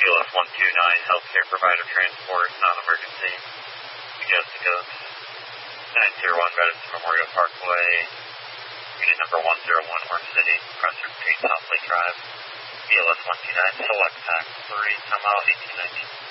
BLS 129, healthcare provider transport, non-emergency. Majestic Oaks, 901 Madison Memorial Parkway, unit number 101, Orange City, Crescent Street, South Lake Drive. BLS 129, select pack 3, come out 1819.